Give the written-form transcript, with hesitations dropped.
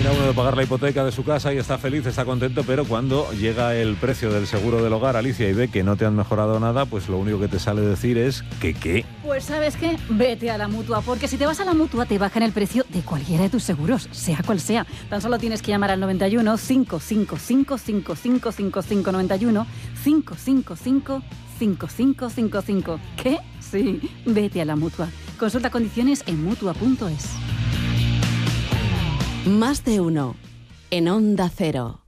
Termina uno de pagar la hipoteca de su casa y está feliz, está contento, pero cuando llega el precio del seguro del hogar, Alicia, y ve que no te han mejorado nada, pues lo único que te sale decir es que ¿qué? Pues ¿sabes qué? Vete a la Mutua, porque si te vas a la Mutua te bajan el precio de cualquiera de tus seguros, sea cual sea. Tan solo tienes que llamar al 91 555 5555 91 555 5555. ¿Qué? Sí, vete a la Mutua. Consulta condiciones en Mutua.es. Más de uno en Onda Cero.